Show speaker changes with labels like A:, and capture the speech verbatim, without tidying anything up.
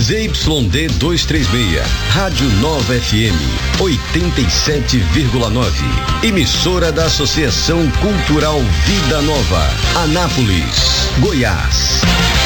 A: Z Y D duzentos e trinta e seis, Rádio Nova F M, oitenta e sete vírgula nove. Emissora da Associação Cultural Vida Nova, Anápolis, Goiás.